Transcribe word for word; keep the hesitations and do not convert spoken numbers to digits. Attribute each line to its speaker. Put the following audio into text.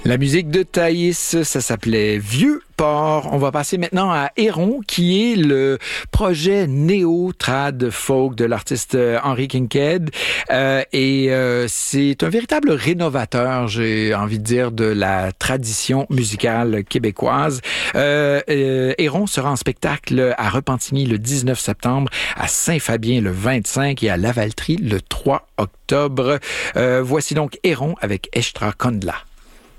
Speaker 1: La musique de Thaïs, ça s'appelait Vieux Port. On va passer maintenant à Héron, qui est le projet néo-trad folk de l'artiste Henri Kinkade. Euh, et euh, c'est un véritable rénovateur, j'ai envie de dire, de la tradition musicale québécoise. Euh, euh, Héron sera en spectacle à Repentigny le dix-neuf septembre, à Saint-Fabien le vingt-cinq et à Lavaltrie le trois octobre. Euh, voici donc Héron avec Eshtra Kondla.